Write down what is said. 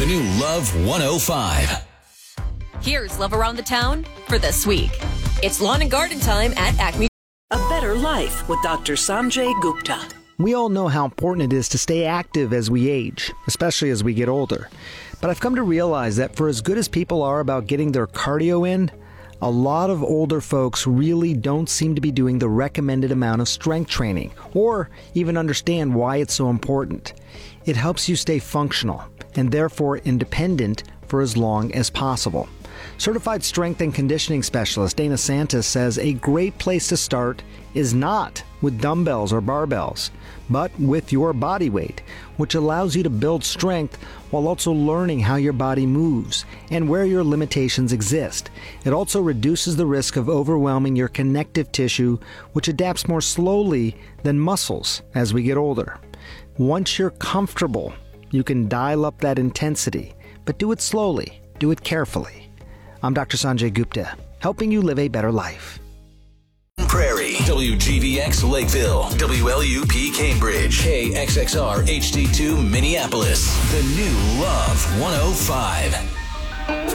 The new Love 105. Here's Love Around the Town for this week. It's lawn and garden time at Acme. A Better Life with Dr. Sanjay Gupta. We all know how important it is to stay active as we age, especially as we get older. But I've come to realize that for as good as people are about getting their cardio in, a lot of older folks really don't seem to be doing the recommended amount of strength training, or even understand why it's so important. It helps you stay functional, and therefore independent for as long as possible. Certified strength and conditioning specialist Dana Santis says a great place to start is not with dumbbells or barbells, but with your body weight, which allows you to build strength while also learning how your body moves and where your limitations exist. It also reduces the risk of overwhelming your connective tissue, which adapts more slowly than muscles as we get older. Once you're comfortable, you can dial up that intensity, but do it slowly, do it carefully. I'm Dr. Sanjay Gupta, helping you live a better life. Prairie, WGVX Lakeville, WLUP Cambridge, KXXR HD2 Minneapolis. The new Love 105.